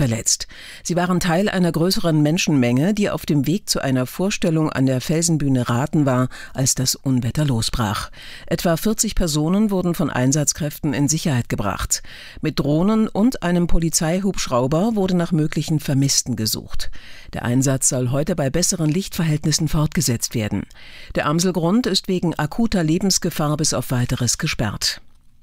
verletzt. Sie waren Teil einer größeren Menschenmenge, die auf dem Weg zu einer Vorstellung an der Felsenbühne Rathen war, als das Unwetter losbrach. Etwa 40 Personen wurden von Einsatzkräften in Sicherheit gebracht. Mit Drohnen und einem Polizeihubschrauber wurde nach möglichen Vermissten gesucht. Der Einsatz soll heute bei besseren Lichtverhältnissen fortgesetzt werden. Der Amselgrund ist wegen akuter Lebensgefahr bis auf Weiteres gesperrt.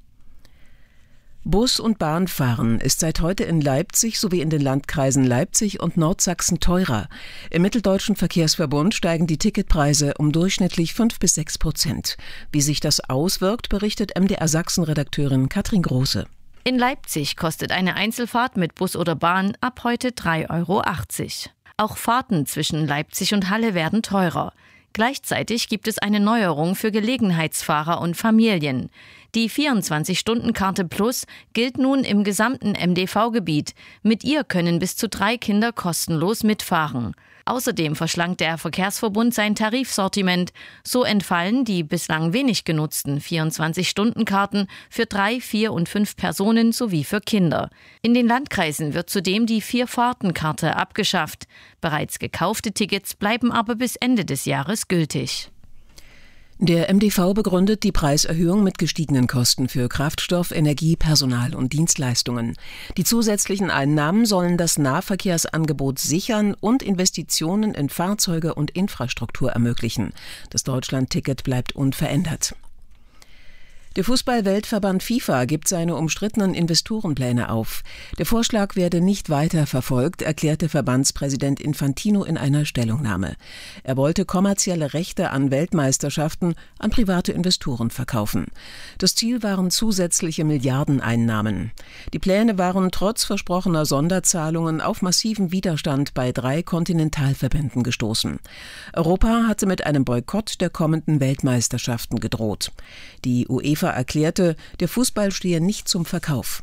Bus- und Bahnfahren ist seit heute in Leipzig sowie in den Landkreisen Leipzig und Nordsachsen teurer. Im Mitteldeutschen Verkehrsverbund steigen die Ticketpreise um durchschnittlich 5-6%. Wie sich das auswirkt, berichtet MDR Sachsen-Redakteurin Katrin Große. In Leipzig kostet eine Einzelfahrt mit Bus oder Bahn ab heute 3,80 €. Auch Fahrten zwischen Leipzig und Halle werden teurer. Gleichzeitig gibt es eine Neuerung für Gelegenheitsfahrer und Familien. Die 24-Stunden-Karte Plus gilt nun im gesamten MDV-Gebiet. Mit ihr können bis zu 3 Kinder kostenlos mitfahren. Außerdem verschlankt der Verkehrsverbund sein Tarifsortiment. So entfallen die bislang wenig genutzten 24-Stunden-Karten für 3, 4 und 5 Personen sowie für Kinder. In den Landkreisen wird zudem die 4-Fahrten-Karte abgeschafft. Bereits gekaufte Tickets bleiben aber bis Ende des Jahres gültig. Der MDV begründet die Preiserhöhung mit gestiegenen Kosten für Kraftstoff, Energie, Personal und Dienstleistungen. Die zusätzlichen Einnahmen sollen das Nahverkehrsangebot sichern und Investitionen in Fahrzeuge und Infrastruktur ermöglichen. Das Deutschland-Ticket bleibt unverändert. Der Fußball-Weltverband FIFA gibt seine umstrittenen Investorenpläne auf. Der Vorschlag werde nicht weiter verfolgt, erklärte Verbandspräsident Infantino in einer Stellungnahme. Er wollte kommerzielle Rechte an Weltmeisterschaften an private Investoren verkaufen. Das Ziel waren zusätzliche Milliardeneinnahmen. Die Pläne waren trotz versprochener Sonderzahlungen auf massiven Widerstand bei 3 Kontinentalverbänden gestoßen. Europa hatte mit einem Boykott der kommenden Weltmeisterschaften gedroht. Die UEFA erklärte, der Fußball stehe nicht zum Verkauf.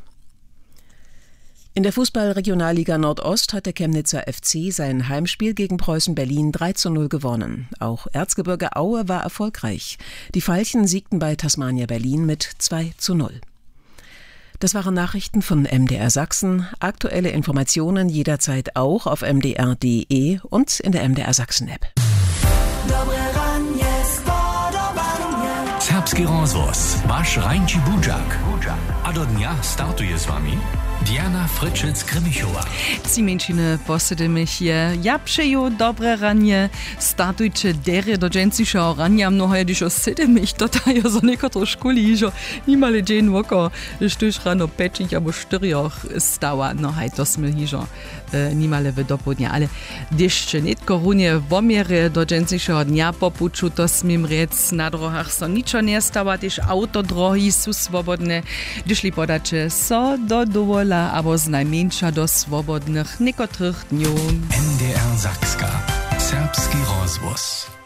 In der Fußball-Regionalliga Nordost hat der Chemnitzer FC sein Heimspiel gegen Preußen Berlin 3:0 gewonnen. Auch Erzgebirge Aue war erfolgreich. Die Veilchen siegten bei Tasmania Berlin mit 2:0. Das waren Nachrichten von MDR Sachsen. Aktuelle Informationen jederzeit auch auf mdr.de und in der MDR Sachsen-App. Serbski rozvoz, vaš Rajnči Budžak. A do dnia startuje s vami Diana Fryczec-Krymichova. Cimenčine posedeme hier. Ja přeju dobré ranie. Startujte dere do džencišeho rania. Mnoho když osedeme ich dotajo za nekotro školi, že nimale džen voko, štuž rano pečich abo 4 stała. No hej, to sme hižo nimale v dopodne. Ale když netko runie vomiere do džencišeho dnia popuču, to smím rec, na drohách so ničo nestava, když autodrohy sú svobodné. Když li podače so do dovola, abo z najmenša do svobodných nekotrych dňov. MDR Sakska. Serbski rozvoz.